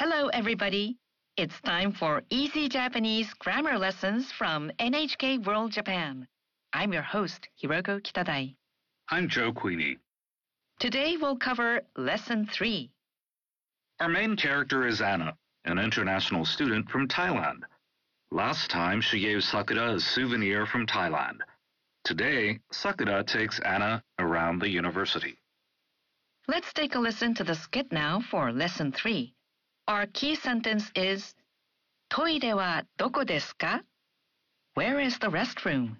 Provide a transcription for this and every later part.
Hello, everybody. It's time for Easy Japanese Grammar Lessons from NHK World Japan. I'm your host, Hiroko Kitadai. I'm Joe Queenie. Today we'll cover Lesson 3. Our main character is Anna, an international student from Thailand. Last time she gave Sakura a souvenir from Thailand. Today, Sakura takes Anna around the university. Let's take a listen to the skit now for Lesson 3. Our key sentence is トイレはどこですか? Where is the restroom?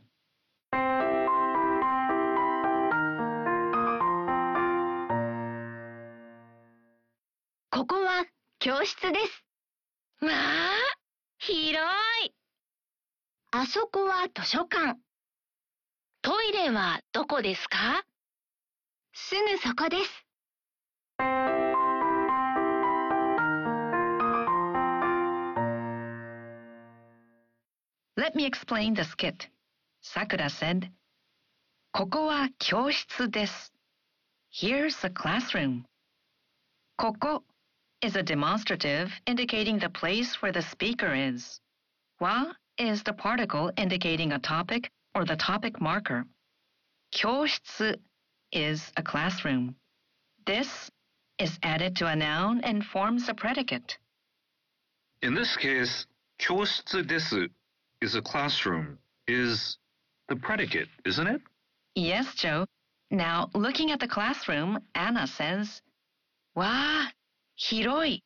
ここは教室です。 わあ、広い。 あそこは図書館。 トイレはどこですか? すぐそこです。 Let me explain the skit. Sakura said, ここは教室です. Here's the classroom. ここ is a demonstrative indicating the place where the speaker is. Wa is the particle indicating a topic or the topic marker. 教室 is a classroom. This is added to a noun and forms a predicate. In this case, 教室です is a classroom, is the predicate, isn't it? Yes, Joe. Now, looking at the classroom, Anna says, わあ、広い.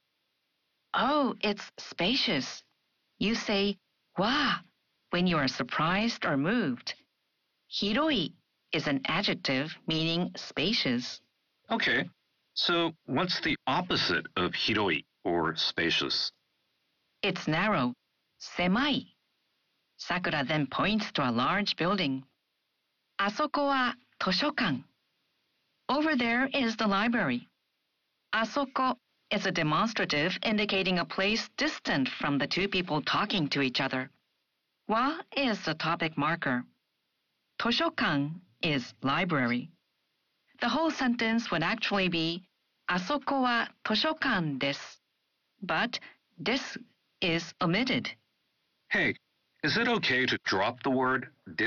Oh, it's spacious. You say, わあ, when you are surprised or moved. 広い is an adjective meaning spacious. Okay, so what's the opposite of hiroi or spacious? It's narrow, 狭い. Sakura then points to a large building. あそこは図書館. Over there is the library. あそこ is a demonstrative indicating a place distant from the two people talking to each other. Wa is the topic marker. 図書館 is library. The whole sentence would actually be あそこは図書館です. But this is omitted. Hey, is it okay to drop the word です?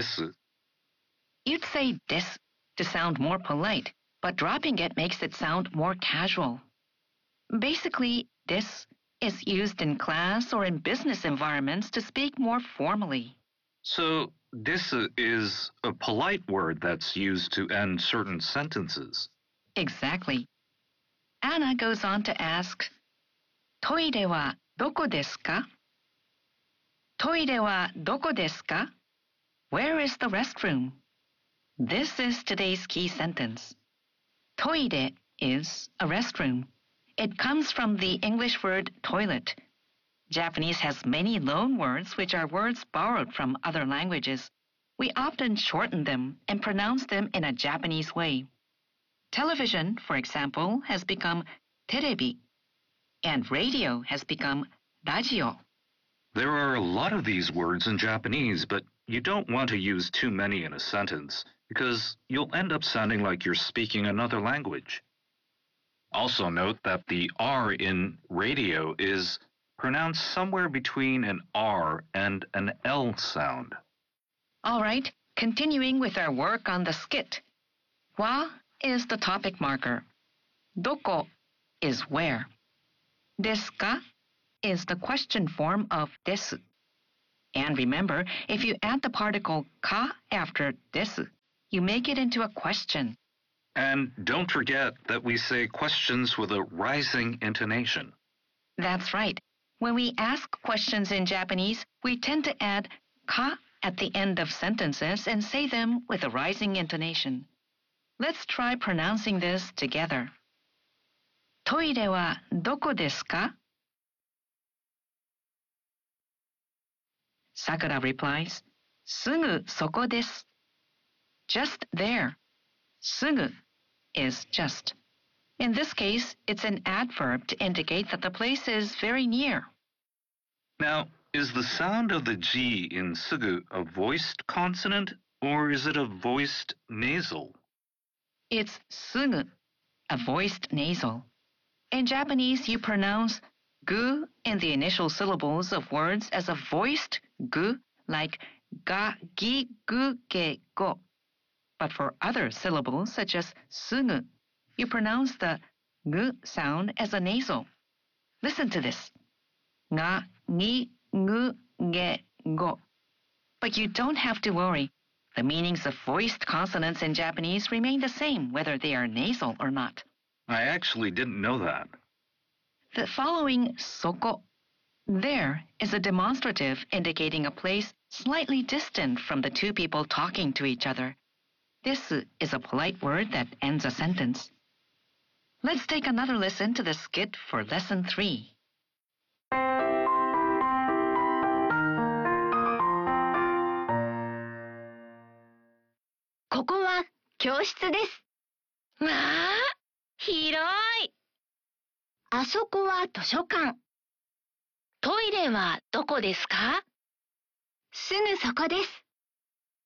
You'd say this to sound more polite, but dropping it makes it sound more casual. Basically, this is used in class or in business environments to speak more formally. So, です is a polite word that's used to end certain sentences. Exactly. Anna goes on to ask, トイレはどこですか? トイレはどこですか? Where is the restroom? This is today's key sentence. トイレ is a restroom. It comes from the English word toilet. Japanese has many loan words which are words borrowed from other languages. We often shorten them and pronounce them in a Japanese way. Television, for example, has become テレビ, and radio has become ラジオ. There are a lot of these words in Japanese, but you don't want to use too many in a sentence because you'll end up sounding like you're speaking another language. Also note that the R in radio is pronounced somewhere between an R and an L sound. All right, continuing with our work on the skit. Wa is the topic marker. Doko is where. Desu ka is the question form of desu. And remember, if you add the particle ka after desu, you make it into a question. And don't forget that we say questions with a rising intonation. That's right. When we ask questions in Japanese, we tend to add ka at the end of sentences and say them with a rising intonation. Let's try pronouncing this together. トイレはどこですか? Sakura replies, すぐそこです. Just there. すぐ is just. In this case, it's an adverb to indicate that the place is very near. Now, is the sound of the G in sugu a voiced consonant or is it a voiced nasal? It's すぐ, a voiced nasal. In Japanese, you pronounce gu in the initial syllables of words as a voiced gu, like ga, gi, gu, ge, go. But for other syllables, such as sugu, you pronounce the gu sound as a nasal. Listen to this. Ga, gi, gu, ge, go. But you don't have to worry. The meanings of voiced consonants in Japanese remain the same whether they are nasal or not. I actually didn't know that. The following soko, there, is a demonstrative indicating a place slightly distant from the two people talking to each other. This is a polite word that ends a sentence. Let's take another listen to the skit for Lesson 3. ここは教室です。 わあ、広い。 あそこは図書館。 トイレはどこですか？ すぐそこです。